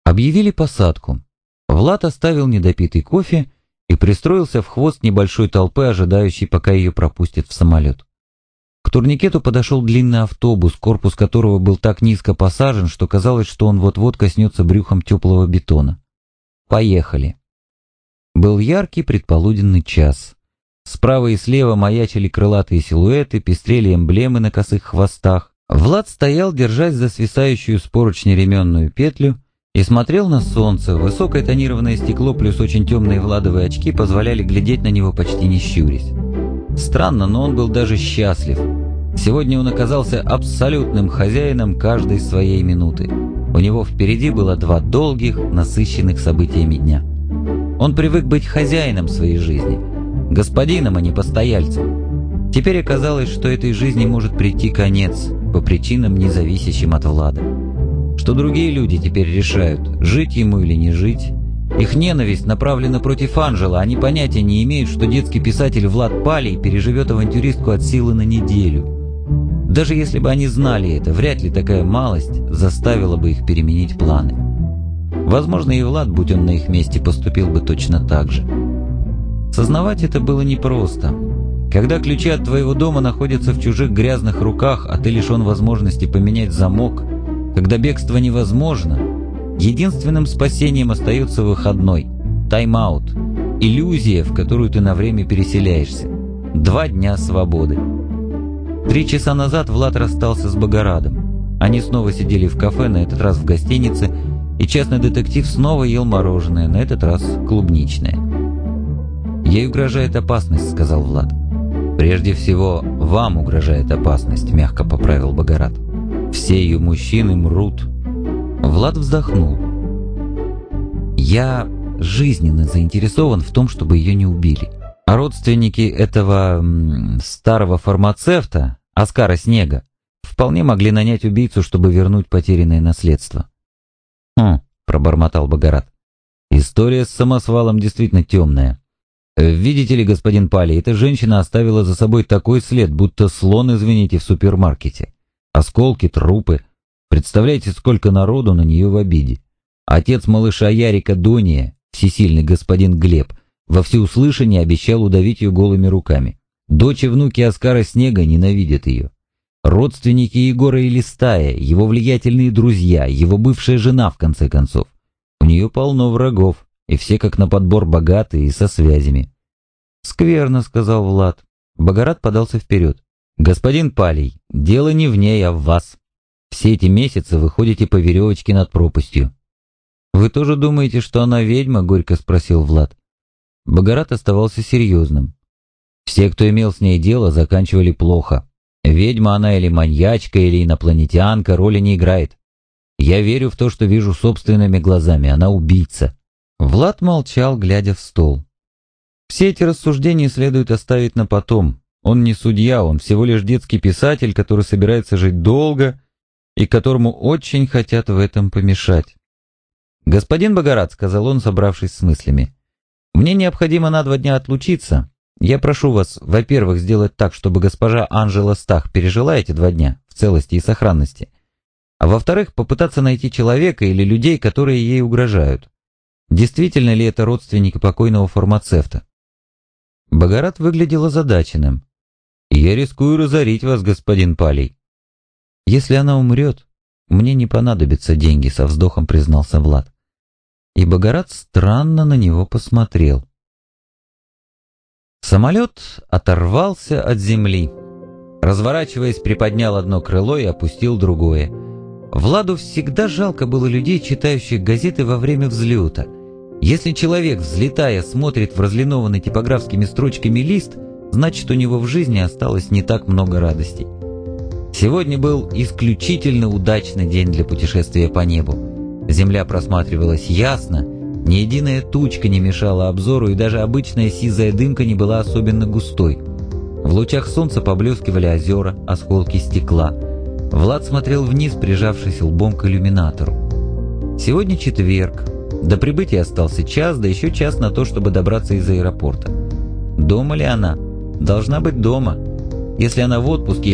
Объявили посадку. Влад оставил недопитый кофе и пристроился в хвост небольшой толпы, ожидающей, пока ее пропустят в самолет. К турникету подошел длинный автобус, корпус которого был так низко посажен, что казалось, что он вот-вот коснется брюхом теплого бетона. Поехали. Был яркий предполуденный час. Справа и слева маячили крылатые силуэты, пестрели эмблемы на косых хвостах. Влад стоял, держась за свисающую с поручни ременную петлю, и смотрел на солнце. Высокое тонированное стекло плюс очень темные Владовые очки позволяли глядеть на него почти не щурясь. Странно, но он был даже счастлив. Сегодня он оказался абсолютным хозяином каждой своей минуты. У него впереди было 2 долгих, насыщенных событиями дня. Он привык быть хозяином своей жизни, господином, а не постояльцем. Теперь оказалось, что этой жизни может прийти конец по причинам, не зависящим от Влада. Что другие люди теперь решают, жить ему или не жить. Их ненависть направлена против Анжела, они понятия не имеют, что детский писатель Влад Палий переживет авантюристку от силы на неделю. Даже если бы они знали это, вряд ли такая малость заставила бы их переменить планы. Возможно, и Влад, будь он на их месте, поступил бы точно так же. Сознавать это было непросто. Когда ключи от твоего дома находятся в чужих грязных руках, а ты лишен возможности поменять замок, когда бегство невозможно, единственным спасением остается выходной, тайм-аут, иллюзия, в которую ты на время переселяешься. 2 дня свободы. 3 часа назад Влад расстался с Богорадом. Они снова сидели в кафе, на этот раз в гостинице, и частный детектив снова ел мороженое, на этот раз клубничное. «Ей угрожает опасность», — сказал Влад. «Прежде всего, вам угрожает опасность», — мягко поправил Богорад. «Все ее мужчины мрут». Влад вздохнул. «Я жизненно заинтересован в том, чтобы ее не убили. А родственники этого старого фармацевта, Оскара Снега, вполне могли нанять убийцу, чтобы вернуть потерянное наследство». Пробормотал Богорад. «История с самосвалом действительно темная. Видите ли, господин Палий, эта женщина оставила за собой такой след, будто слон, извините, в супермаркете. Осколки, трупы. Представляете, сколько народу на нее в обиде. Отец малыша Ярика Дония, всесильный господин Глеб, во всеуслышание обещал удавить ее голыми руками. Дочь и внуки Оскара Снега ненавидят ее. Родственники Егора и Листая, его влиятельные друзья, его бывшая жена, в конце концов. У нее полно врагов, и все как на подбор богатые и со связями». «Скверно», — сказал Влад. Богорад подался вперед. «Господин Палий, дело не в ней, а в вас. Все эти месяцы вы ходите по веревочке над пропастью». «Вы тоже думаете, что она ведьма?» — горько спросил Влад. Богорад оставался серьезным. «Все, кто имел с ней дело, заканчивали плохо. Ведьма она или маньячка, или инопланетянка, роли не играет. Я верю в то, что вижу собственными глазами. Она убийца». Влад молчал, глядя в стол. Все эти рассуждения следует оставить на потом. Он не судья, он всего лишь детский писатель, который собирается жить долго и которому очень хотят в этом помешать. «Господин Богорад», — сказал он, собравшись с мыслями, — «мне необходимо на 2 дня отлучиться. Я прошу вас, во-первых, сделать так, чтобы госпожа Анжела Стах пережила эти 2 дня в целости и сохранности, а во-вторых, попытаться найти человека или людей, которые ей угрожают. Действительно ли это родственники покойного фармацевта?» Богорад выглядел озадаченным. «Я рискую разорить вас, господин Палий». «Если она умрет, мне не понадобятся деньги», — со вздохом признался Влад. И Богорад странно на него посмотрел. Самолет оторвался от земли. Разворачиваясь, приподнял одно крыло и опустил другое. Владу всегда жалко было людей, читающих газеты во время взлета. Если человек, взлетая, смотрит в разлинованный типографскими строчками лист, значит, у него в жизни осталось не так много радостей. Сегодня был исключительно удачный день для путешествия по небу. Земля просматривалась ясно, ни единая тучка не мешала обзору, и даже обычная сизая дымка не была особенно густой. В лучах солнца поблескивали озера, осколки стекла. Влад смотрел вниз, прижавшись лбом к иллюминатору. Сегодня четверг. До прибытия остался час, да еще час на то, чтобы добраться из аэропорта. Дома ли она? Должна быть дома. Если она в отпуске